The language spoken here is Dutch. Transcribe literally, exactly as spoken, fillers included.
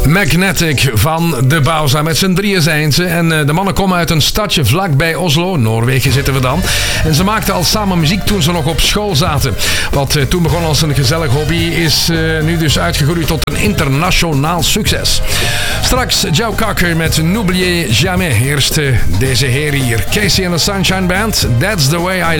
Magnetic van de Bauza. Met z'n drieën zijn ze. En uh, de mannen komen uit een stadje vlak bij Oslo. Noorwegen zitten we dan. En ze maakten al samen muziek toen ze nog op school zaten. Wat uh, toen begon als een gezellig hobby is uh, nu dus uitgegroeid tot een internationaal succes. Straks Joe Cocker met N'oubliez jamais. Eerst uh, deze heren hier. Casey and the Sunshine Band. That's the way I